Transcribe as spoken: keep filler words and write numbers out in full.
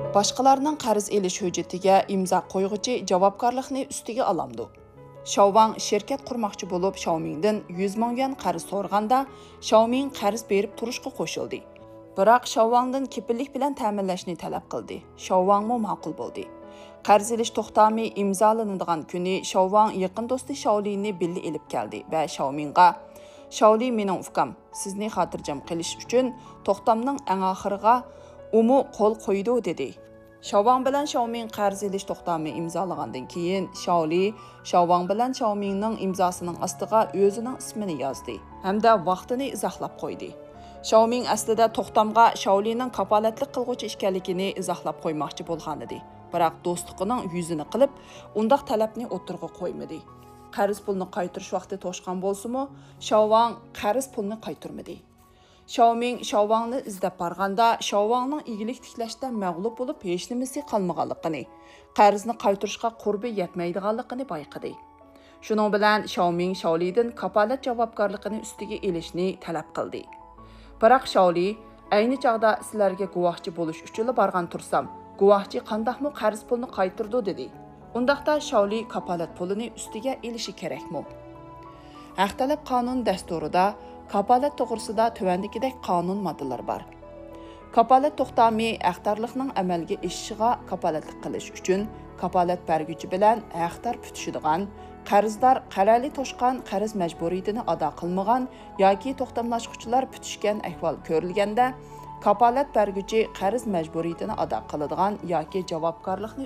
Boshqalarning qarz elish hujjatiga imzo qo'yg'ichi javobgarlikni ustiga olamdi. Xiaowang shirkat qurmoqchi bo'lib Xiaomingdan yuz ming yuan qarz so'raganda, Xiaoming qarz berib turishga qo'shildi. Biroq Xiaowangdan kepillik bilan ta'minlashni talab qildi. Xiaowangmo ma'qul bo'ldi. Qarz elish to'xtami imzolanadigan kuni Xiaowang yaqin do'sti Xiaolini birga elib keldi va Xiaomingga "Xiaoli mening ukam, sizni xotirjam qilish uchun to'xtamning eng oxiriga umu qo'l qo'ydi" dedi. Xiaowang bilan Xiaoming qarz elish to'xtami imzolagandan keyin Xiaoli Xiaowang bilan Xiaomingning imzosining ostiga o'zining ismini yozdi hamda vaqtini izohlab qo'ydi. Xiaoming aslida to'xtamga Xiaolining kapolatlik qilguvchi ekanligini izohlab qo'ymoqchi bo'lgan edi. Biroq do'stligining yuzini qilib, undaq talabni o'tirg'a qo'ymadi. Qarz pulni qaytarish vaqti to'shqan bo'lsa-mu, Xiaowang qarz pulni qaytarmadi. Xiaoming Xiaowangni izlab borganda, Xiaowangning igilik tiklashda mag'lub bo'lib, hech nimasi qolmaganligini, qarzni qaytarishga qurbi yetmaydiganligini bayqadi. Shuning bilan Xiaoming Xiaolidan kapolat javobgarligini ustiga elishni talab qildi. Biroq Xiaoli ayni chog'da sizlarga guvohchi bo'lish uchun borgan tursam, guvohchi qandaqmi qarz pulni qaytardi dedi. Undaqda Xiaoli kapolat pulini ustiga elishi kerakmi? Haq talab qonun dasturida kapolat to'g'risida tuvandagidek qonun moddalari bor. Kapolat to'xtami haqdorlikning amalga oshishiga kapolatlik qilish uchun kapolat berguvchi bilan haqdor tutishadigan, qarzdor qarali to'shqan qarz majburiyatini ado qilmagan yoki to'xtamlashuvchilar tutishgan ahvol ko'rilganda, kapolat berguvchi qarz majburiyatini ado qiladigan yoki javobgarlikni